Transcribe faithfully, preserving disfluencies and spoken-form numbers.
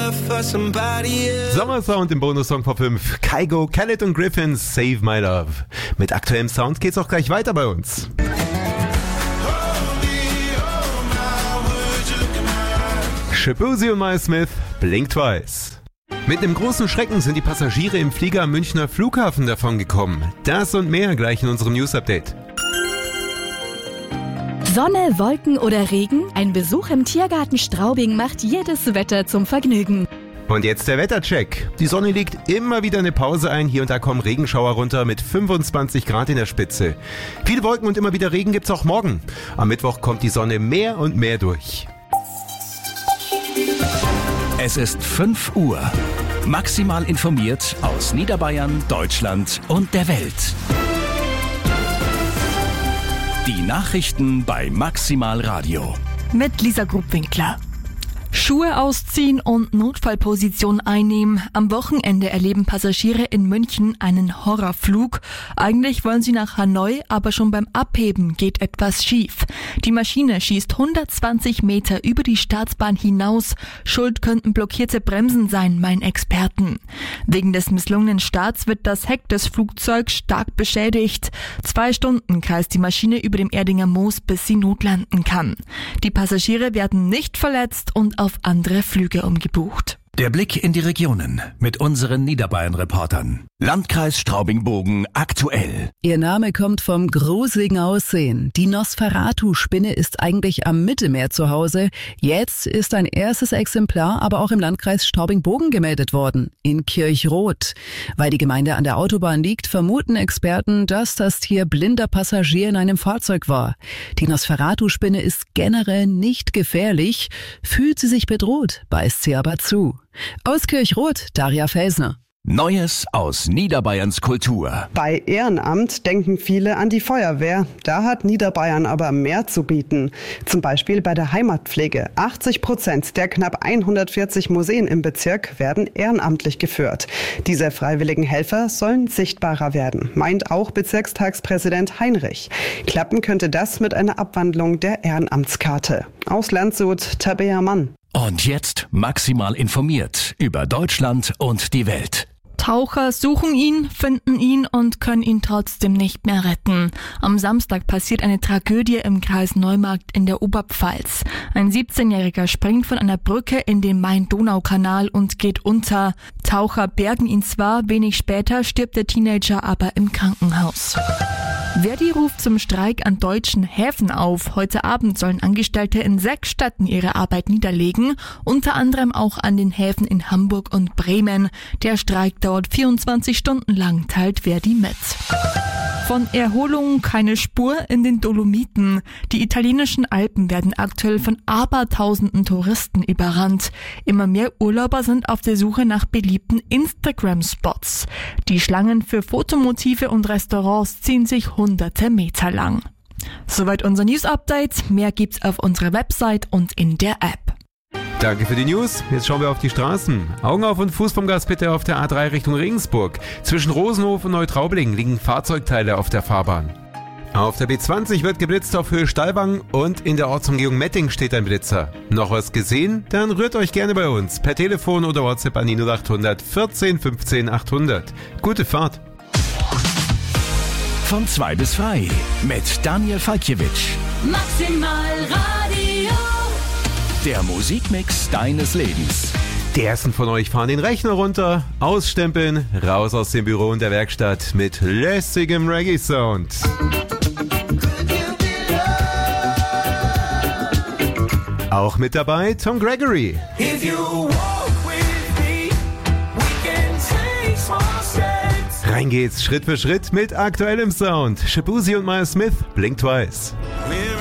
love for somebody else. Sommersound im Bonussong vor fünf. Kygo, Khaled und Griffin, Save My Love. Mit aktuellem Sound geht's auch gleich weiter bei uns. Shaboozey und Miles Smith, Blink Twice. Mit einem großen Schrecken sind die Passagiere im Flieger am Münchner Flughafen davongekommen. Das und mehr gleich in unserem News-Update. Sonne, Wolken oder Regen? Ein Besuch im Tiergarten Straubing macht jedes Wetter zum Vergnügen. Und jetzt der Wettercheck. Die Sonne legt immer wieder eine Pause ein. Hier und da kommen Regenschauer runter mit fünfundzwanzig Grad in der Spitze. Viele Wolken und immer wieder Regen gibt's auch morgen. Am Mittwoch kommt die Sonne mehr und mehr durch. Es ist fünf Uhr. Maximal informiert aus Niederbayern, Deutschland und der Welt. Die Nachrichten bei Maximal Radio. Mit Lisa Grubwinkler. Schuhe ausziehen und Notfallposition einnehmen. Am Wochenende erleben Passagiere in München einen Horrorflug. Eigentlich wollen sie nach Hanoi, aber schon beim Abheben geht etwas schief. Die Maschine schießt hundertzwanzig Meter über die Staatsbahn hinaus. Schuld könnten blockierte Bremsen sein, meinen Experten. Wegen des misslungenen Starts wird das Heck des Flugzeugs stark beschädigt. Zwei Stunden kreist die Maschine über dem Erdinger Moos, bis sie notlanden kann. Die Passagiere werden nicht verletzt und auf andere Flüge umgebucht. Der Blick in die Regionen mit unseren Niederbayern-Reportern. Landkreis Straubing-Bogen aktuell. Ihr Name kommt vom gruseligen Aussehen. Die Nosferatu-Spinne ist eigentlich am Mittelmeer zu Hause. Jetzt ist ein erstes Exemplar aber auch im Landkreis Straubing-Bogen gemeldet worden, in Kirchroth. Weil die Gemeinde an der Autobahn liegt, vermuten Experten, dass das Tier blinder Passagier in einem Fahrzeug war. Die Nosferatu-Spinne ist generell nicht gefährlich. Fühlt sie sich bedroht, beißt sie aber zu. Aus Kirchroth, Daria Felsner. Neues aus Niederbayerns Kultur. Bei Ehrenamt denken viele an die Feuerwehr. Da hat Niederbayern aber mehr zu bieten. Zum Beispiel bei der Heimatpflege. achtzig Prozent der knapp hundertvierzig Museen im Bezirk werden ehrenamtlich geführt. Diese freiwilligen Helfer sollen sichtbarer werden, meint auch Bezirkstagspräsident Heinrich. Klappen könnte das mit einer Abwandlung der Ehrenamtskarte. Aus Landshut, Tabea Mann. Und jetzt maximal informiert über Deutschland und die Welt. Taucher suchen ihn, finden ihn und können ihn trotzdem nicht mehr retten. Am Samstag passiert eine Tragödie im Kreis Neumarkt in der Oberpfalz. Ein siebzehnjähriger springt von einer Brücke in den Main-Donau-Kanal und geht unter. Taucher bergen ihn zwar, wenig später stirbt der Teenager aber im Krankenhaus. Verdi ruft zum Streik an deutschen Häfen auf. Heute Abend sollen Angestellte in sechs Städten ihre Arbeit niederlegen, unter anderem auch an den Häfen in Hamburg und Bremen. Der Streik dauert vierundzwanzig Stunden lang, teilt Verdi mit. Von Erholung keine Spur in den Dolomiten. Die italienischen Alpen werden aktuell von abertausenden Touristen überrannt. Immer mehr Urlauber sind auf der Suche nach beliebten Instagram-Spots. Die Schlangen für Fotomotive und Restaurants ziehen sich hunderte Meter lang. Soweit unser News-Update. Mehr gibt's auf unserer Website und in der App. Danke für die News. Jetzt schauen wir auf die Straßen. Augen auf und Fuß vom Gas bitte auf der A drei Richtung Regensburg. Zwischen Rosenhof und Neutraubling liegen Fahrzeugteile auf der Fahrbahn. Auf der B zwanzig wird geblitzt auf Höhe Stallwang und in der Ortsumgehung Metting steht ein Blitzer. Noch was gesehen? Dann rührt euch gerne bei uns per Telefon oder WhatsApp an die null acht hundert vierzehn fünfzehn achthundert. Gute Fahrt. Von zwei bis frei mit Daniel Falkiewicz. Maximal Radio. Der Musikmix deines Lebens. Die ersten von euch fahren den Rechner runter, ausstempeln, raus aus dem Büro und der Werkstatt mit lässigem Reggae-Sound. Auch mit dabei Tom Gregory. If you walk with me, we can take small steps. Rein geht's Schritt für Schritt mit aktuellem Sound. Shaboozey und Miles Smith, Blink Twice.